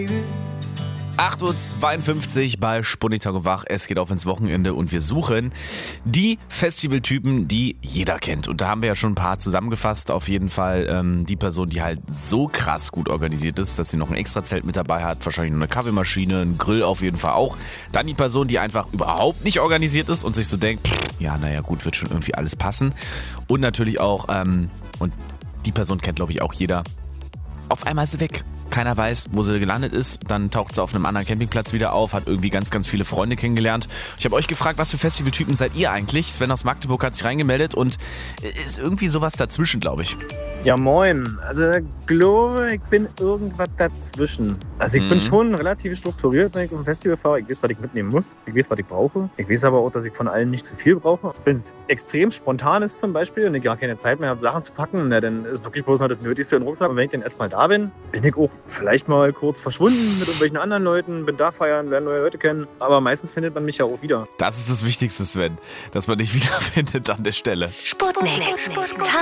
8:52 Uhr bei Sputnik Tag und Wach. Es geht auf ins Wochenende und wir suchen die Festivaltypen, die jeder kennt. Und da haben wir ja schon ein paar zusammengefasst. Auf jeden Fall die Person, die halt so krass gut organisiert ist, dass sie noch ein Extrazelt mit dabei hat. Wahrscheinlich noch eine Kaffeemaschine, einen Grill auf jeden Fall auch. Dann die Person, die einfach überhaupt nicht organisiert ist und sich so denkt, ja, naja gut, wird schon irgendwie alles passen. Und natürlich auch, und die Person kennt glaube ich auch jeder, auf einmal ist sie weg. Keiner weiß, wo sie gelandet ist. Dann taucht sie auf einem anderen Campingplatz wieder auf, hat irgendwie ganz, ganz viele Freunde kennengelernt. Ich habe euch gefragt, was für Festivaltypen seid ihr eigentlich? Sven aus Magdeburg hat sich reingemeldet und ist irgendwie sowas dazwischen, glaube ich. Ja, moin. Also ich glaube, ich bin irgendwas dazwischen. Also ich bin schon relativ strukturiert, wenn ich auf ein Festival fahre. Ich weiß, was ich mitnehmen muss. Ich weiß, was ich brauche. Ich weiß aber auch, dass ich von allen nicht zu viel brauche. Wenn es extrem spontan ist zum Beispiel und ich gar keine Zeit mehr habe, Sachen zu packen, na, dann ist wirklich bloß noch das Nötigste in den Rucksack. Und wenn ich dann erstmal da bin, bin ich auch vielleicht mal kurz verschwunden mit irgendwelchen anderen Leuten, bin da feiern, lerne neue Leute kennen. Aber meistens findet man mich ja auch wieder. Das ist das Wichtigste, Sven, dass man dich wiederfindet an der Stelle. Sputnik.